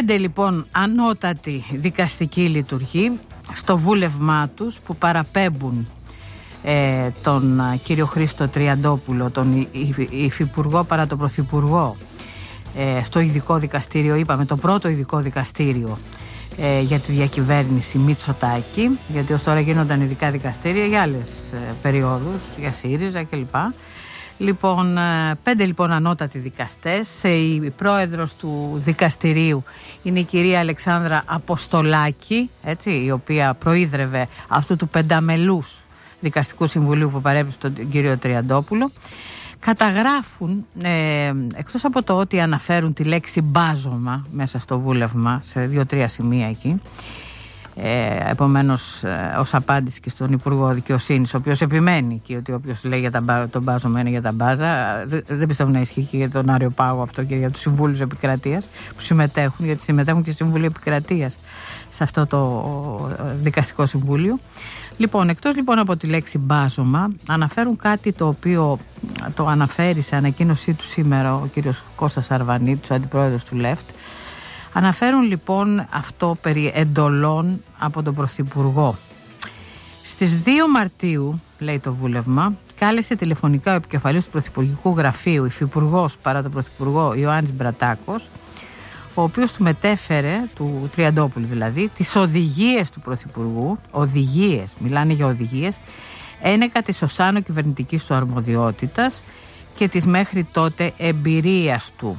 5 λοιπόν ανώτατοι δικαστικοί λειτουργοί στο βούλευμά τους που παραπέμπουν τον κύριο Χρήστο Τριαντόπουλο, τον υφυπουργό παρά τον πρωθυπουργό, στο ειδικό δικαστήριο, είπαμε το πρώτο ειδικό δικαστήριο για τη διακυβέρνηση Μητσοτάκη, γιατί ως τώρα γίνονταν ειδικά δικαστήρια για άλλες περιόδους, για ΣΥΡΙΖΑ κλπ. Λοιπόν, 5 λοιπόν ανώτατοι δικαστές. Η πρόεδρος του δικαστηρίου είναι η κυρία Αλεξάνδρα Αποστολάκη, έτσι, η οποία προείδρευε αυτού του πενταμελούς δικαστικού συμβουλίου που παρέπει στον κύριο Τριαντόπουλο. Καταγράφουν, εκτός από το ότι αναφέρουν τη λέξη μπάζωμα μέσα στο βούλευμα, σε 2-3 σημεία εκεί, επομένως ως απάντηση και στον Υπουργό Δικαιοσύνης, ο οποίος επιμένει και ότι όποιος λέει για τον μπάζωμα είναι για τα μπάζα, δεν πιστεύω να ισχύει και για τον Άριο Πάγο αυτό και για τους συμβούλους επικρατείας που συμμετέχουν, γιατί συμμετέχουν και συμβούλοι επικρατείας σε αυτό το δικαστικό συμβούλιο. Λοιπόν, εκτός λοιπόν από τη λέξη μπάζωμα, αναφέρουν κάτι το οποίο το αναφέρει σε ανακοίνωσή του σήμερα ο κύριος Κώστας Αρβανίτης, ο αντιπρόεδρος του ΛΕΦΤ. Αναφέρουν λοιπόν αυτό περί εντολών από τον Πρωθυπουργό. Στις 2 Μαρτίου, λέει το βούλευμα, κάλεσε τηλεφωνικά ο επικεφαλής του Πρωθυπουργικού Γραφείου, υφυπουργός παρά τον Πρωθυπουργό Ιωάννης Μπρατάκος, ο οποίος του μετέφερε, του Τριαντόπουλου δηλαδή, τις οδηγίες του Πρωθυπουργού, οδηγίες, μιλάνε για οδηγίες, ένεκα της ως άνω κυβερνητικής του αρμοδιότητας και της μέχρι τότε εμπειρίας του.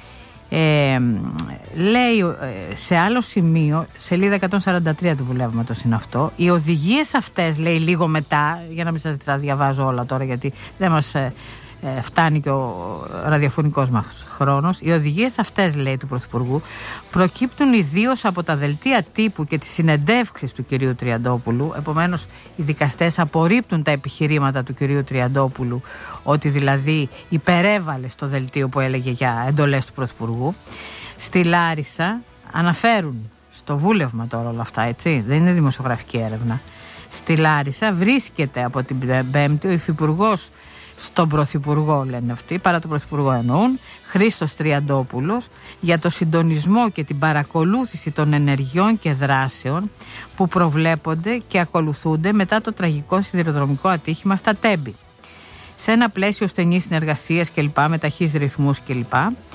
Λέει σε άλλο σημείο, σελίδα 143 του βουλεύματος είναι αυτό, οι οδηγίες αυτές, λέει λίγο μετά, για να μην σας τα διαβάζω όλα τώρα γιατί δεν μας φτάνει και ο ραδιοφωνικός μας χρόνος, οι οδηγίες αυτές, λέει, του Πρωθυπουργού προκύπτουν ιδίως από τα δελτία τύπου και τις συνεντεύξεις του κυρίου Τριαντόπουλου. Επομένως οι δικαστές απορρίπτουν τα επιχειρήματα του κυρίου Τριαντόπουλου ότι δηλαδή υπερέβαλε στο δελτίο που έλεγε για εντολές του Πρωθυπουργού. Στη Λάρισα αναφέρουν στο βούλευμα τώρα όλα αυτά, έτσι, δεν είναι δημοσιογραφική έρευνα. Στη Λάρισα βρίσκεται από την Πέμπτη ο υφυπουργός στον Πρωθυπουργό, λένε αυτοί, παρά τον Πρωθυπουργό εννοούν, Χρήστος Τριαντόπουλος, για το συντονισμό και την παρακολούθηση των ενεργειών και δράσεων που προβλέπονται και ακολουθούνται μετά το τραγικό σιδηροδρομικό ατύχημα στα Τέμπη. Σε ένα πλαίσιο στενής συνεργασίας κλπ, με ταχύς ρυθμούς κλπ.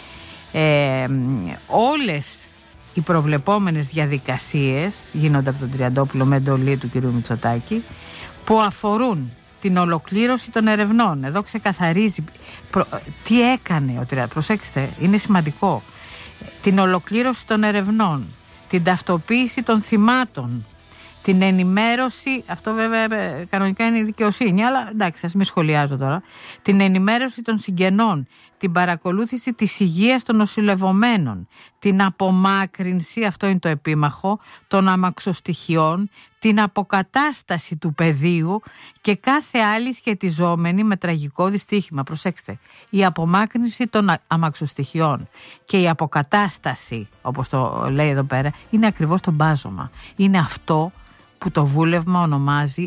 Όλες οι προβλεπόμενες διαδικασίες γίνονται από τον Τριαντόπουλο με εντολή του κ. Μητσοτάκη, που αφορούν την ολοκλήρωση των ερευνών. Εδώ ξεκαθαρίζει τι έκανε ο Τριαντόπουλος. Προσέξτε, είναι σημαντικό. Την ολοκλήρωση των ερευνών, την ταυτοποίηση των θυμάτων, την ενημέρωση, αυτό βέβαια κανονικά είναι η δικαιοσύνη, αλλά εντάξει, ας μην σχολιάζω τώρα, την ενημέρωση των συγγενών, την παρακολούθηση της υγείας των νοσηλευομένων, την απομάκρυνση, αυτό είναι το επίμαχο, των αμαξοστοιχειών, την αποκατάσταση του πεδίου και κάθε άλλη σχετιζόμενη με τραγικό δυστύχημα. Προσέξτε, η απομάκρυνση των αμαξοστοιχειών και η αποκατάσταση, όπως το λέει εδώ πέρα, είναι ακριβώς το μπάζωμα. Είναι αυτό που το βούλευμα ονομάζει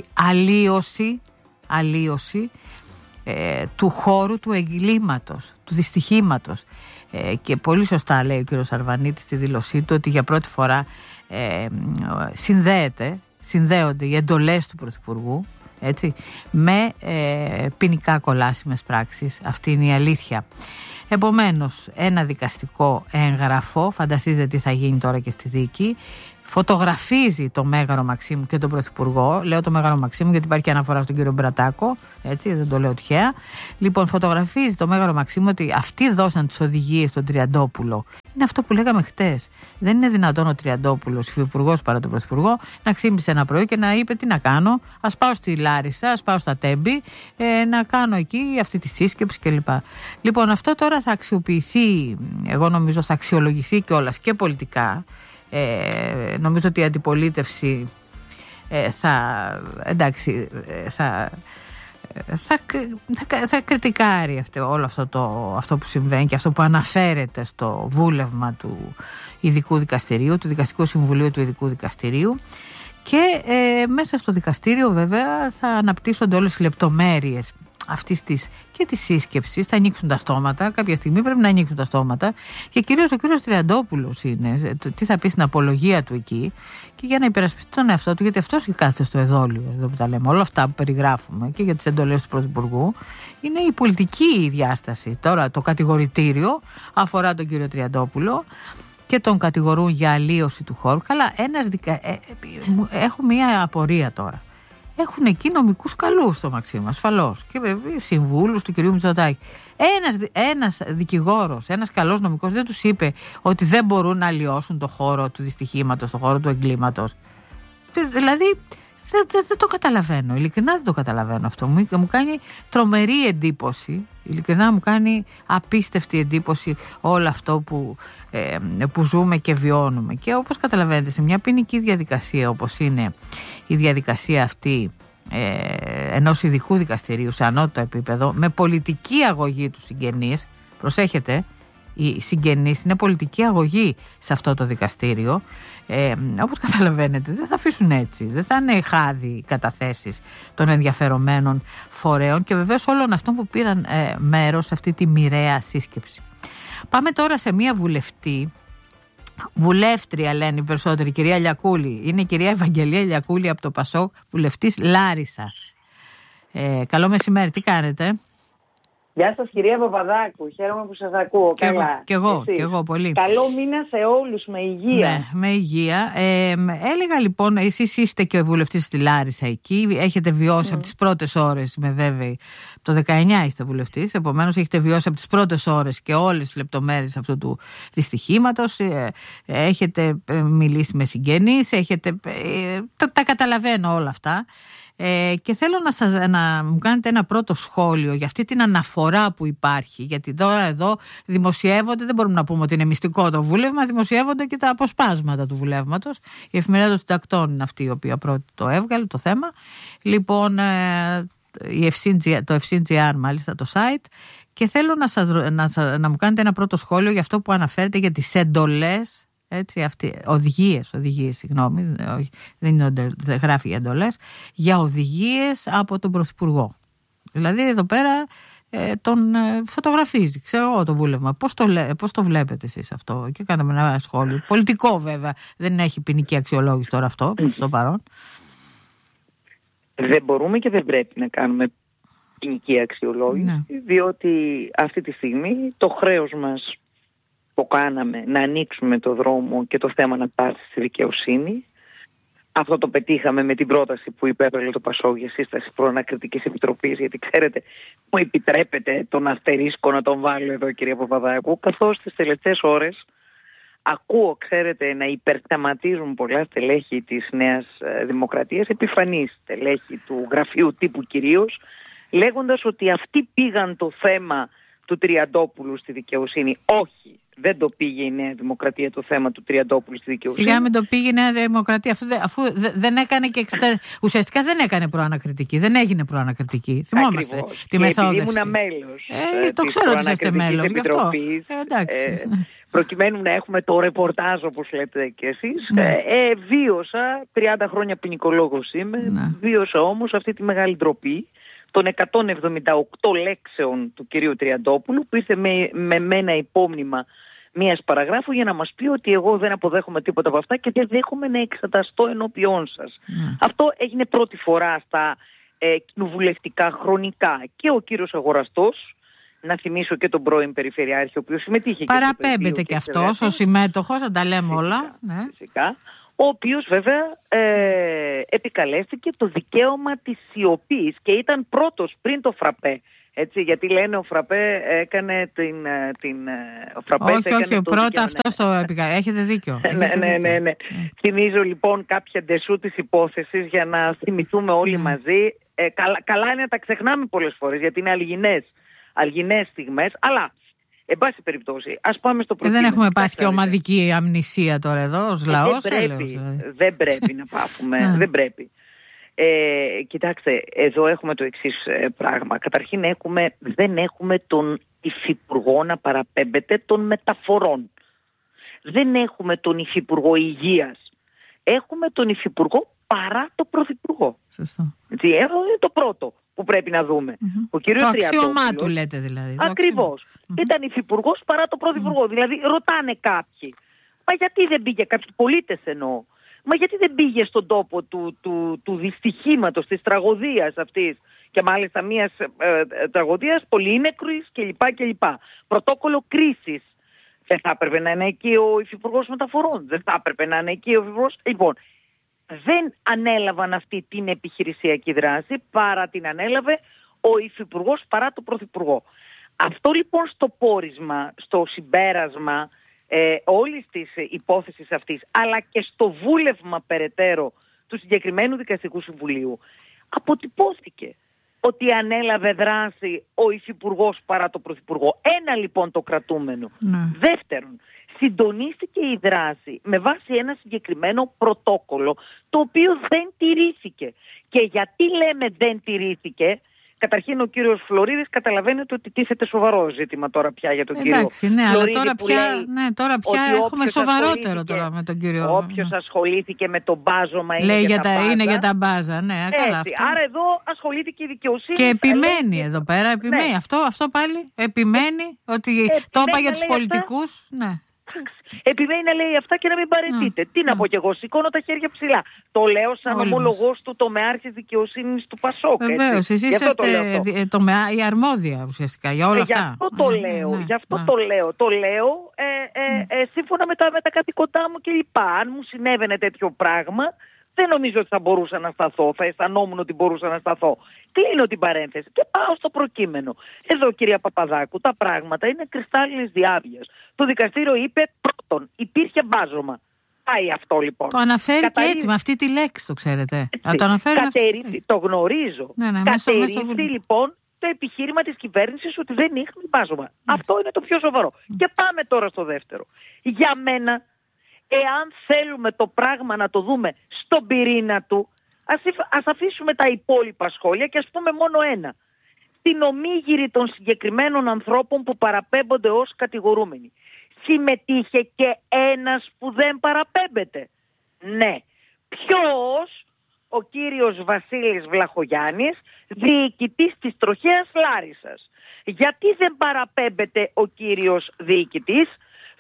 αλλίωση του χώρου του εγκλήματος, του δυστυχήματος. Και πολύ σωστά λέει ο κύριος Αρβανίτης στη δήλωσή του ότι για πρώτη φορά συνδέονται οι εντολές του Πρωθυπουργού, έτσι, με ποινικά κολάσιμες πράξεις. Αυτή είναι η αλήθεια. Επομένως, ένα δικαστικό έγγραφο, φανταστείτε τι θα γίνει τώρα και στη δίκη, φωτογραφίζει το Μέγαρο Μαξίμου και τον Πρωθυπουργό. Λέω το Μέγαρο Μαξίμου γιατί υπάρχει αναφορά στον κύριο Μπρατάκο, έτσι, δεν το λέω τυχαία. Λοιπόν, φωτογραφίζει το Μέγαρο Μαξίμου ότι αυτοί δώσαν τις οδηγίες στον Τριαντόπουλο. Είναι αυτό που λέγαμε χτες. Δεν είναι δυνατόν ο Τριαντόπουλος, υφυπουργός παρά τον Πρωθυπουργό, να ξύπνησε ένα πρωί και να είπε τι να κάνω. Ας πάω στη Λάρισα, ας πάω στα Τέμπη, να κάνω εκεί αυτή τη σύσκεψη κλπ. Λοιπόν, αυτό τώρα θα αξιοποιηθεί, εγώ νομίζω θα αξιολογηθεί κιόλας και πολιτικά. Νομίζω ότι η αντιπολίτευση θα κριτικάρει όλο αυτό που συμβαίνει και αυτό που αναφέρεται στο βούλευμα του Ειδικού Δικαστηρίου, του Δικαστικού Συμβουλίου του Ειδικού Δικαστηρίου, και μέσα στο δικαστήριο βέβαια θα αναπτύσσονται όλες οι λεπτομέρειες αυτής και της σύσκεψης. Θα ανοίξουν τα στόματα, κάποια στιγμή πρέπει να ανοίξουν τα στόματα, και κυρίως ο κύριος Τριαντόπουλος είναι, τι θα πει στην απολογία του εκεί, και για να υπερασπιστεί τον εαυτό του, γιατί αυτός και κάθεται στο εδόλιο, εδώ που τα λέμε, όλα αυτά που περιγράφουμε και για τις εντολές του Πρωθυπουργού, είναι η πολιτική διάσταση. Τώρα το κατηγορητήριο αφορά τον κύριο Τριαντόπουλο και τον κατηγορούν για αλλίωση του χώρου. Καλά, έχω μια απορία τώρα. Έχουν εκεί νομικούς καλούς στο Μαξίμου, ασφαλώς, και συμβούλους του κυρίου Μητσοτάκη. Ένας δικηγόρος, ένας καλός νομικός δεν τους είπε ότι δεν μπορούν να αλλοιώσουν το χώρο του δυστυχήματος, το χώρο του εγκλήματος? Δηλαδή δεν το καταλαβαίνω, ειλικρινά δεν το καταλαβαίνω αυτό. Μου κάνει τρομερή εντύπωση, ειλικρινά μου κάνει απίστευτη εντύπωση όλο αυτό που ζούμε και βιώνουμε. Και όπως καταλαβαίνετε, σε μια ποινική διαδικασία όπως είναι η διαδικασία αυτή ενός ειδικού δικαστηρίου σε ανώτατο επίπεδο, με πολιτική αγωγή του συγγενείς, προσέχετε, οι συγγενείς είναι πολιτική αγωγή σε αυτό το δικαστήριο, όπως καταλαβαίνετε δεν θα αφήσουν έτσι, δεν θα είναι χάδι οι καταθέσεις των ενδιαφερομένων φορέων και βεβαίως όλων αυτών που πήραν μέρος σε αυτή τη μοιραία σύσκεψη. Πάμε τώρα σε μία βουλεύτρια λένε οι περισσότεροι, κυρία Λιακούλη. Είναι η κυρία Ευαγγελία Λιακούλη από το ΠΑΣΟΚ, βουλευτής Λάρισσας. Καλό μεσημέρι, τι κάνετε? Γεια σας κυρία Παπαδάκου, χαίρομαι που σας ακούω. Και εγώ πολύ. Καλό μήνα σε όλους, με υγεία. Ναι, με υγεία. Έλεγα λοιπόν, εσείς είστε και ο βουλευτής στη Λάρισα εκεί, έχετε βιώσει από τις πρώτες ώρες, είμαι βέβαιη, το 19 είστε βουλευτής, επομένως έχετε βιώσει από τις πρώτες ώρες και όλες τις λεπτομέρειες αυτού του δυστυχήματος, έχετε μιλήσει με συγγενείς, τα καταλαβαίνω όλα αυτά. Και θέλω να μου κάνετε ένα πρώτο σχόλιο για αυτή την αναφορά που υπάρχει, γιατί τώρα εδώ δημοσιεύονται, δεν μπορούμε να πούμε ότι είναι μυστικό το βούλευμα, δημοσιεύονται και τα αποσπάσματα του βουλεύματος. Η Εφημερίδα των Συντακτών είναι αυτή η οποία πρώτη το έβγαλε το θέμα. Λοιπόν, το FCGR μάλιστα το site, και θέλω να μου κάνετε ένα πρώτο σχόλιο για αυτό που αναφέρετε για τις εντολές. Οδηγίες, συγγνώμη, δεν γράφει για εντολές, για οδηγίες από τον Πρωθυπουργό. Δηλαδή εδώ πέρα τον φωτογραφίζει, ξέρω εγώ, το βούλευμα. Πώς το βλέπετε εσείς αυτό? Και κάναμε ένα σχόλιο. Πολιτικό βέβαια, δεν έχει ποινική αξιολόγηση τώρα αυτό, προς το παρόν. Δεν μπορούμε και δεν πρέπει να κάνουμε ποινική αξιολόγηση, διότι αυτή τη στιγμή το χρέος μας που κάναμε να ανοίξουμε το δρόμο και το θέμα να πάρει στη δικαιοσύνη. Αυτό το πετύχαμε με την πρόταση που υπέβαλε το ΠΑΣΟΚ για σύσταση προανακριτικής επιτροπής, γιατί ξέρετε, μου επιτρέπετε τον αστερίσκο να τον βάλω εδώ, κυρία Παπαδάκου, καθώς τις τελευταίες ώρες ακούω, ξέρετε, να υπερθεματίζουν πολλά στελέχη της Νέας Δημοκρατίας, επιφανείς στελέχη του γραφείου τύπου κυρίως, λέγοντας ότι αυτοί πήγαν το θέμα του Τριαντόπουλου στη δικαιοσύνη. Όχι. Δεν το πήγε η Νέα Δημοκρατία το θέμα του Τριαντόπουλου στη δικαιοσύνη. Σιγά μην το πήγε η Νέα Δημοκρατία, αφού δεν έκανε και ουσιαστικά δεν έκανε προανακριτική. Δεν έγινε προανακριτική. Θυμόμαστε τη μεθόδευση. Επειδή ήμουν μέλος το ξέρω ότι είστε μέλος γι' αυτό. Προκειμένου να έχουμε το ρεπορτάζ, όπως λέτε και εσείς, βίωσα 30 χρόνια ποινικολόγος είμαι. Βίωσα όμως αυτή τη μεγάλη ντροπή των 178 λέξεων του κυρίου Τριαντόπουλου, που ήρθε με μένα υπόμνημα μίας παραγράφου για να μας πει ότι εγώ δεν αποδέχομαι τίποτα από αυτά και δεν δέχομαι να εξεταστώ ενώπιόν σας. Αυτό έγινε πρώτη φορά στα κοινοβουλευτικά χρονικά. Και ο κύριος Αγοραστός, να θυμίσω και τον πρώην Περιφερειάρχη, ο οποίος συμμετείχε. Παραπέμπεται και αυτός ο συμμέτοχος, να τα λέμε όλα. Φυσικά. Ο οποίος βέβαια επικαλέστηκε το δικαίωμα της σιωπής και ήταν πρώτος πριν το Φραπέ. Έτσι, γιατί λένε ο Φραπέ έκανε ο Φραπέ όχι, πρώτα αυτό το επικαλέστηκε. Έχετε δίκιο. Ναι. Θυμίζω λοιπόν κάποια ντεσού της υπόθεσης για να θυμηθούμε όλοι μαζί. Καλά είναι να τα ξεχνάμε πολλές φορές, γιατί είναι αλγινές στιγμές, αλλά εν πάση περιπτώσει, ας πάμε στο προκείμενο. Δεν έχουμε πάθει και ομαδική αμνησία τώρα εδώ ως λαός. Δεν πρέπει να πάθουμε. Δεν πρέπει. Κοιτάξτε, εδώ έχουμε το εξής πράγμα. Καταρχήν δεν έχουμε τον υφυπουργό να παραπέμπεται των μεταφορών. Δεν έχουμε τον υφυπουργό υγείας. Έχουμε τον υφυπουργό παρά το πρωθυπουργό. Σωστό. Έτσι, είναι το πρώτο. που πρέπει να δούμε. Ο κύριος το Τριαντόπουλος, αξίωμά του λέτε δηλαδή. Ακριβώς. Ήταν υφυπουργός παρά το πρωθυπουργό. Δηλαδή ρωτάνε κάποιοι, μα γιατί δεν πήγε, κάποιοι πολίτες εννοώ, μα γιατί δεν πήγε στον τόπο του δυστυχήματος, της τραγωδίας αυτής, και μάλιστα μιας τραγωδίας πολύνεκρης κλπ. Πρωτόκολλο κρίσης. Δεν θα έπρεπε να είναι εκεί ο υφυπουργός μεταφορών, δεν θα έπρεπε να είναι εκεί ο υφυπουργός. Λοιπόν, δεν ανέλαβαν αυτή την επιχειρησιακή δράση, παρά την ανέλαβε ο υφυπουργός παρά το πρωθυπουργό. Αυτό λοιπόν στο πόρισμα, στο συμπέρασμα όλης της υπόθεσης αυτής, αλλά και στο βούλευμα περαιτέρω του συγκεκριμένου Δικαστικού Συμβουλίου, αποτυπώθηκε ότι ανέλαβε δράση ο υφυπουργός παρά το πρωθυπουργό. Ένα λοιπόν το κρατούμενο. Δεύτερον, συντονίστηκε η δράση με βάση ένα συγκεκριμένο πρωτόκολλο, το οποίο δεν τηρήθηκε. Και γιατί λέμε δεν τηρήθηκε? Καταρχήν ο κύριος Φλωρίδης καταλαβαίνετε ότι τίθεται σοβαρό ζήτημα τώρα πια για τον κύριο. Εντάξει, ναι, αλλά τώρα πια έχουμε σοβαρότερο τώρα με τον κύριο. Όποιος ασχολήθηκε με τον μπάζωμα είναι για τα μπάζα. Ναι, καλά, άρα εδώ ασχολήθηκε η δικαιοσύνη. Και επιμένει εδώ πέρα, επιμένει. Ναι. Αυτό πάλι επιμένει ότι το είπα για τους πολιτικούς. Ναι. Επιμένει να λέει αυτά και να μην παραιτείται. Τι να πω κι εγώ, σηκώνω τα χέρια ψηλά. Το λέω σαν ομολογός του τομεάρχης δικαιοσύνης του Πασόκ. Βεβαίως, εσείς είστε η αρμόδια ουσιαστικά για όλα αυτά. Γι' αυτό το λέω. Το λέω σύμφωνα με τα καθηκοντά μου κλπ. Αν μου συνέβαινε τέτοιο πράγμα, δεν νομίζω ότι θα μπορούσα να σταθώ. Θα αισθανόμουν ότι μπορούσα να σταθώ. Κλείνω την παρένθεση και πάω στο προκείμενο. Εδώ, κυρία Παπαδάκου, τα πράγματα είναι κρυστάλλινης διάβιας. Το δικαστήριο είπε πρώτον, υπήρχε μπάζωμα. Πάει αυτό λοιπόν. Το αναφέρει και έτσι, με αυτή τη λέξη το ξέρετε. Το αναφέρει. Το γνωρίζω. Κατερρύφθη λοιπόν το επιχείρημα της κυβέρνησης ότι δεν είχαν μπάζωμα. Αυτό είναι το πιο σοβαρό. Και πάμε τώρα στο δεύτερο. Για μένα, εάν θέλουμε το πράγμα να το δούμε στον πυρήνα του, ας αφήσουμε τα υπόλοιπα σχόλια και ας πούμε μόνο ένα. Την ομίγυρη των συγκεκριμένων ανθρώπων που παραπέμπονται ως κατηγορούμενοι. Συμμετείχε και ένας που δεν παραπέμπεται? Ναι. Ποιος? Ο κύριος Βασίλης Βλαχογιάννης, διοικητής της Τροχέας Λάρισσας. Γιατί δεν παραπέμπεται ο κύριος διοικητής?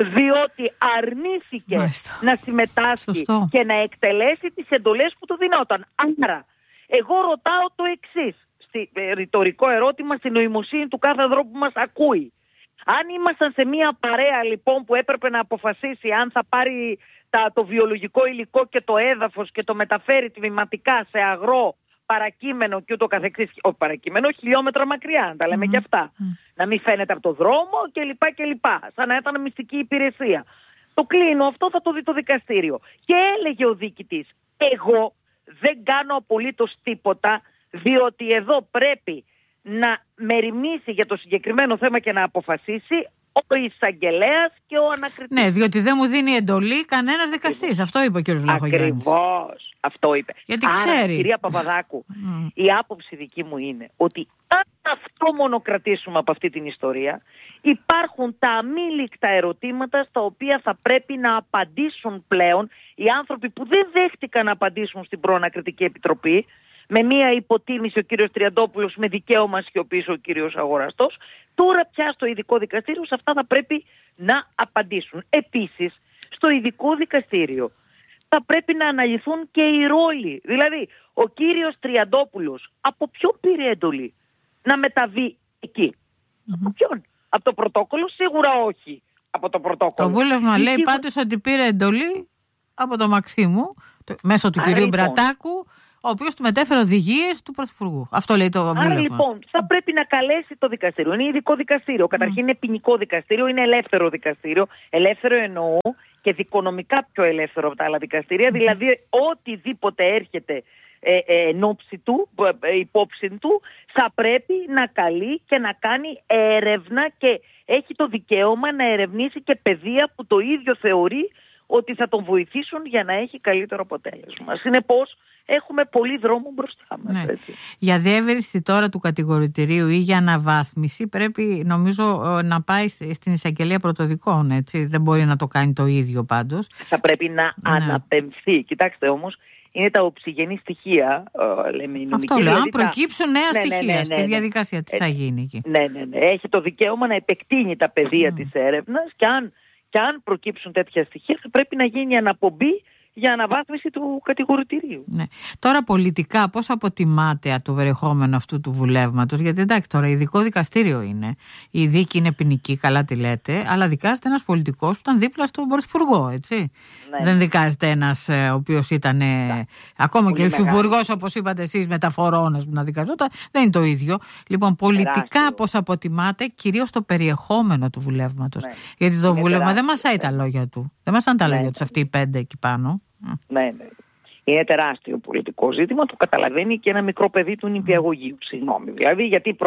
Διότι αρνήθηκε να συμμετάσχει και να εκτελέσει τις εντολές που του δινόταν. Άρα, εγώ ρωτάω το εξής, ρητορικό ερώτημα στη νοημοσύνη του κάθε ανθρώπου που μας ακούει. Αν ήμασταν σε μια παρέα λοιπόν που έπρεπε να αποφασίσει αν θα πάρει το βιολογικό υλικό και το έδαφος και το μεταφέρει τμηματικά σε αγρό, παρακείμενο και ούτω καθεξής, όχι παρακείμενο, χιλιόμετρα μακριά, τα λέμε και αυτά. Να μην φαίνεται από το δρόμο κλπ. Σαν να ήταν μυστική υπηρεσία. Το κλείνω, αυτό θα το δει το δικαστήριο. Και έλεγε ο διοικητής, εγώ δεν κάνω απολύτως τίποτα, διότι εδώ πρέπει να μεριμνήσει για το συγκεκριμένο θέμα και να αποφασίσει ο εισαγγελέας και ο ανακριτής. Ναι, διότι δεν μου δίνει εντολή κανένας δικαστής. Αυτό είπε ο κ. Βλαχογιάννης. Ακριβώς. Αυτό είπε. Γιατί άρα, ξέρει. Κυρία Παπαδάκου, η άποψη δική μου είναι ότι αν αυτό μονοκρατήσουμε από αυτή την ιστορία, υπάρχουν τα αμήλικτα ερωτήματα στα οποία θα πρέπει να απαντήσουν πλέον οι άνθρωποι που δεν δέχτηκαν να απαντήσουν στην Προανακριτική Επιτροπή, με μία υποτίμηση ο κύριος Τριαντόπουλος, με δικαίωμα σιωπής ο κύριος Αγοραστός. Τώρα πια στο ειδικό δικαστήριο σε αυτά θα πρέπει να απαντήσουν. Επίσης, στο ειδικό δικαστήριο θα πρέπει να αναλυθούν και οι ρόλοι. Δηλαδή, ο κύριος Τριαντόπουλος από ποιον πήρε εντολή να μεταβεί εκεί? Από ποιον? Από το πρωτόκολλο? Σίγουρα όχι από το πρωτόκολλο. Το βούλευμα λέει πάντως ότι πήρε εντολή από το Μαξίμου, μέσω του κυρίου Μπρατάκου, ο οποίος του μετέφερε οδηγίες του Πρωθυπουργού. Αυτό λέει το βούλευμα. Άρα λοιπόν θα πρέπει να καλέσει το δικαστήριο. Είναι ειδικό δικαστήριο. Καταρχήν είναι ποινικό δικαστήριο, είναι ελεύθερο δικαστήριο. Ελεύθερο εννοώ και δικονομικά πιο ελεύθερο από τα άλλα δικαστήρια. Δηλαδή οτιδήποτε έρχεται ενόψη του, υπόψη του, θα πρέπει να καλεί και να κάνει έρευνα και έχει το δικαίωμα να ερευνήσει και παιδεία που το ίδιο θεωρεί ότι θα τον βοηθήσουν για να έχει καλύτερο αποτέλεσμα. Συνεπώς, έχουμε πολύ δρόμο μπροστά μας. Ναι. Για διεύρυνση τώρα του κατηγορητηρίου ή για αναβάθμιση πρέπει νομίζω να πάει στην εισαγγελία πρωτοδικών, έτσι. Δεν μπορεί να το κάνει το ίδιο πάντως. Θα πρέπει να αναπεμφθεί. Κοιτάξτε όμως, είναι τα οψιγενή στοιχεία, λέμε οι νομικοί. Αυτό λέω, αν προκύψουν νέα στοιχεία στη διαδικασία, τι θα γίνει εκεί. Ναι. Έχει το δικαίωμα να επεκτείνει τα πεδία της έρευνας και αν προκύψουν τέτοια στοιχεία θα πρέπει να γίνει αναπομπή για αναβάθμιση του κατηγορητηρίου. Ναι. Τώρα πολιτικά πώς αποτιμάτε το περιεχόμενο αυτού του βουλεύματος? Γιατί εντάξει, τώρα ειδικό δικαστήριο είναι. Η δίκη είναι ποινική, καλά τη λέτε, αλλά δικάζεται ένας πολιτικός που ήταν δίπλα στον πρωθυπουργό, έτσι. Ναι. Δεν δικάζεται ένας ο οποίος ήταν ακόμα και υφυπουργός, όπως είπατε εσείς, μεταφορών να δικαζόταν. Δεν είναι το ίδιο. Λοιπόν, πολιτικά πώς αποτιμάτε κυρίως το περιεχόμενο του βουλεύματος? Ναι. Γιατί το βούλευμα δεν μασάει τα λόγια του. Δεν μασάνε τα λόγια τους αυτοί οι 5 εκεί πάνω. Ναι. Είναι τεράστιο πολιτικό ζήτημα, το καταλαβαίνει και ένα μικρό παιδί του νηπιαγωγείου. Συγγνώμη. Δηλαδή, γιατί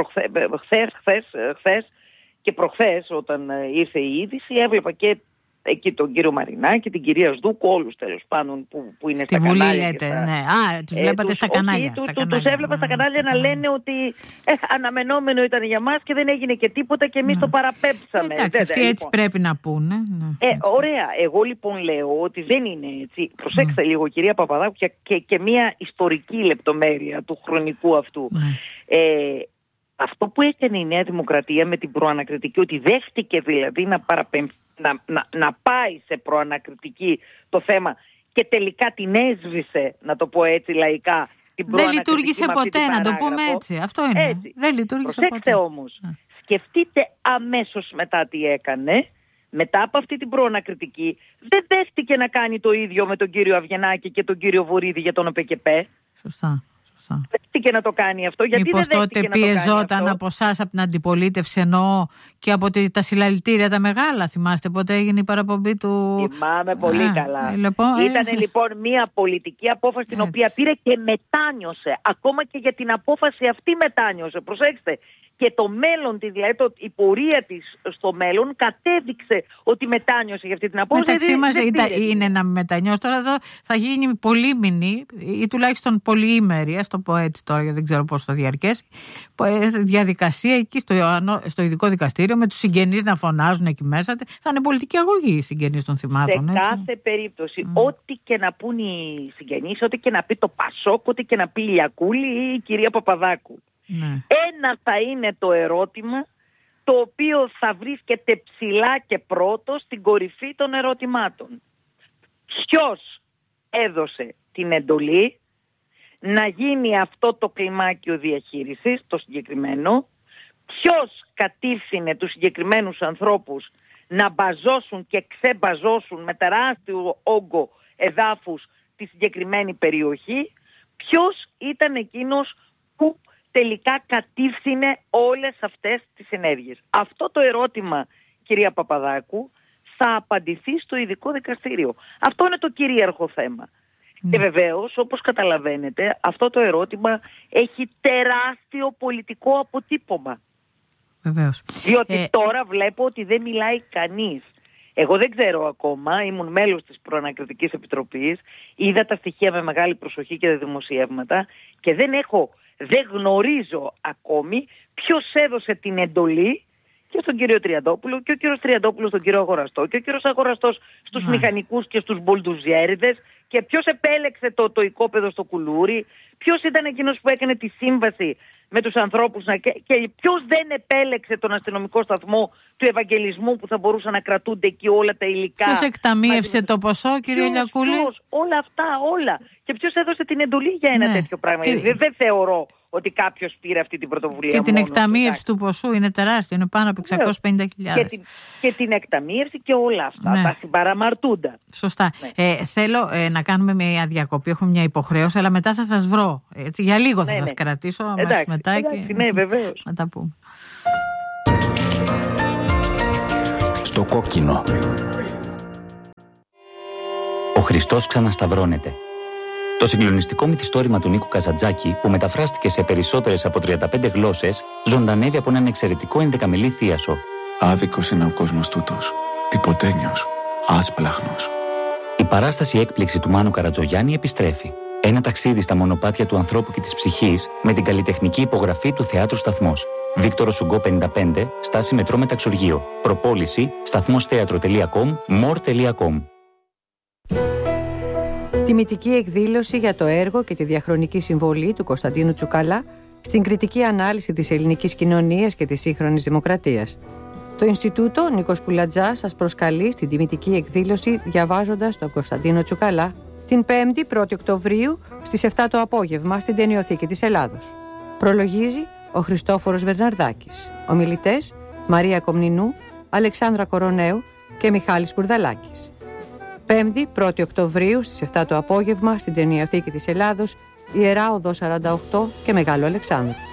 χθες και προχθές, όταν ήρθε η είδηση, έβλεπα και εκεί τον κύριο Μαρινάκη, την κυρία Σδούκου, όλους τέλος πάντων που είναι στα κανάλια. Στη Βουλή λέτε, ναι. Τους βλέπατε στα κανάλια. Τους έβλεπα στα κανάλια να λένε ότι αναμενόμενο ήταν για μας και δεν έγινε και τίποτα και εμείς το παραπέμψαμε. Εντάξει, αυτοί έτσι πρέπει να πούνε. Ωραία. Εγώ λοιπόν λέω ότι δεν είναι έτσι. Προσέξτε λίγο, κυρία Παπαδάκου, και μια ιστορική λεπτομέρεια του χρονικού αυτού. Αυτό που έκανε η Νέα Δημοκρατία με την προανακριτική, ότι δέχτηκε δηλαδή να πάει σε προανακριτική το θέμα και τελικά την έσβησε, να το πω έτσι λαϊκά, την προανακριτική. Δεν λειτουργήσε ποτέ, να το πούμε έτσι. Αυτό είναι. Έτσι. Δεν λειτουργήσε Προσέξτε ποτέ. Όμως, σκεφτείτε αμέσως μετά τι έκανε. Μετά από αυτή την προανακριτική δεν δέχτηκε να κάνει το ίδιο με τον κύριο Αβγενάκη και τον κύριο Βορίδη για τον ΟΠΕΚΕΠΕ. Σωστά. Δέχτηκε να το κάνει αυτό. Γιατί μήπως δεν τότε πιεζόταν από εσάς, από την αντιπολίτευση, εννοώ, και από τα συλλαλητήρια τα μεγάλα? Θυμάστε πότε έγινε η παραπομπή του? Θυμάμαι πολύ καλά. Ήταν λοιπόν μια πολιτική απόφαση την οποία πήρε και μετάνιωσε. Ακόμα και για την απόφαση αυτή μετάνιωσε. Προσέξτε. Και το μέλλον της, δηλαδή η πορεία της στο μέλλον κατέδειξε ότι μετάνιωσε για αυτή την απόφαση. Μεταξύ μας είναι να μετανιώσει. Τώρα εδώ θα γίνει πολύμηνη ή τουλάχιστον πολυήμερη, ας το πω έτσι τώρα, γιατί δεν ξέρω πώς θα διαρκέσει, διαδικασία εκεί στο ειδικό δικαστήριο με τους συγγενείς να φωνάζουν εκεί μέσα. Θα είναι πολιτική αγωγή οι συγγενείς των θυμάτων. Σε κάθε περίπτωση, ό,τι και να πούν οι συγγενείς, ό,τι και να πει το Πασόκ, ό,τι και να πει η Λιακούλη ή η κυρία Παπαδάκου. Ναι. Ένα θα είναι το ερώτημα το οποίο θα βρίσκεται ψηλά και πρώτο στην κορυφή των ερωτημάτων. Ποιος έδωσε την εντολή να γίνει αυτό το κλιμάκιο διαχείρισης, το συγκεκριμένο? Ποιος κατήφθηνε τους συγκεκριμένους ανθρώπους να μπαζώσουν και ξεμπαζώσουν με τεράστιο όγκο εδάφους τη συγκεκριμένη περιοχή? Ποιος ήταν εκείνος που τελικά κατήφθηνε όλες αυτές τις ενέργειες? Αυτό το ερώτημα, κυρία Παπαδάκου, θα απαντηθεί στο ειδικό δικαστήριο. Αυτό είναι το κυρίαρχο θέμα. Και βεβαίως, όπως καταλαβαίνετε, αυτό το ερώτημα έχει τεράστιο πολιτικό αποτύπωμα. Βεβαίως. Διότι τώρα βλέπω ότι δεν μιλάει κανείς. Εγώ δεν ξέρω ακόμα, ήμουν μέλος της Προανακριτικής Επιτροπής, είδα τα στοιχεία με μεγάλη προσοχή και τα δημοσιεύματα και δεν γνωρίζω ακόμη ποιος έδωσε την εντολή και στον κύριο Τριαντόπουλο και ο κύριος Τριαντόπουλος στον κύριο Αγοραστό και ο κύριος Αγοραστός στους μηχανικούς και στους μπολντουζιέριδες και ποιος επέλεξε το οικόπεδο στο Κουλούρι, ποιος ήταν εκείνος που έκανε τη σύμβαση με τους ανθρώπους και ποιος δεν επέλεξε τον αστυνομικό σταθμό του Ευαγγελισμού που θα μπορούσαν να κρατούνται εκεί όλα τα υλικά. Ποιος εκταμείευσε το ποσό, κύριε Λιακούλη? Όλα αυτά, όλα. Και ποιος έδωσε την εντολή για ένα τέτοιο πράγμα? Δεν θεωρώ ότι κάποιος πήρε αυτή την πρωτοβουλία. Και την εκταμείευση του ποσού είναι τεράστια, είναι πάνω από 650.000. Και την εκταμείευση και όλα αυτά, τα συμπαραμαρτούντα. Σωστά. Θέλω να κάνουμε μια διακοπή, έχω μια υποχρέωση, αλλά μετά θα σας βρω. Έτσι, για λίγο θα σας κρατήσω, αμέσως μετά. Ναι, βεβαίως. Να τα πούμε. Στο κόκκινο. Ο Χριστός ξανασταυρώνεται. Το συγκλονιστικό μυθιστόρημα του Νίκου Καζαντζάκη, που μεταφράστηκε σε περισσότερες από 35 γλώσσες, ζωντανεύει από έναν εξαιρετικό ενδεκαμελή θίασο. Άδικος είναι ο κόσμος τούτος. Τυποτένιος. Άσπλαχνος. Η παράσταση έκπληξη του Μάνου Καρατζογιάννη επιστρέφει. Ένα ταξίδι στα μονοπάτια του ανθρώπου και της ψυχής με την καλλιτεχνική υπογραφή του Θεάτρου Σταθμός. Βίκτορο Σουγκό 55, στάση Μετρό Μεταξουργείο. Προπόληση σταθμostheatro.com, more.com. Τιμητική εκδήλωση για το έργο και τη διαχρονική συμβολή του Κωνσταντίνου Τσουκαλά στην κριτική ανάλυση της ελληνικής κοινωνίας και της σύγχρονης δημοκρατίας. Το Ινστιτούτο Νίκος Πουλατζάς σας προσκαλεί στην τιμητική εκδήλωση διαβάζοντας τον Κωνσταντίνο Τσουκαλά την 5η 1η Οκτωβρίου στις 7 το απόγευμα στην Ταινιοθήκη της Ελλάδος. Προλογίζει ο Χριστόφορος Βερναρδάκης. Ομιλητές Μαρία Κομνηνού, Αλεξάνδρα Κοροναίου και Μιχάλης Μπουρδαλάκης. 5η 1η Οκτωβρίου στις 7 το απόγευμα στην Ταινιοθήκη της Ελλάδος, Ιερά Οδό 48 και Μεγάλο Αλεξάνδρου.